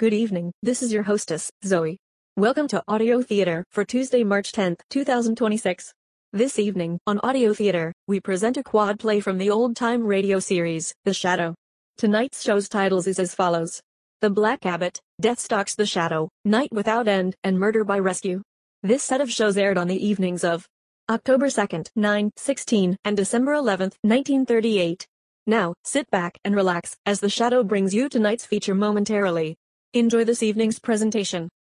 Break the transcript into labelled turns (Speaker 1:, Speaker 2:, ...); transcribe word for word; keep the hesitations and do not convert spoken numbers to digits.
Speaker 1: Good evening, this is your hostess, Zoe. Welcome to Audio Theater for Tuesday, March tenth, two thousand twenty-six. This evening, on Audio Theater, we present a quad play from the old-time radio series, The Shadow. Tonight's show's titles is as follows: The Black Abbot, Death Stalks the Shadow, Night Without End, and Murder by Rescue. This set of shows aired on the evenings of October second, nine, sixteen, and December eleventh, nineteen thirty-eight. Now, sit back and relax, as The Shadow brings you tonight's feature momentarily. Enjoy this evening's presentation.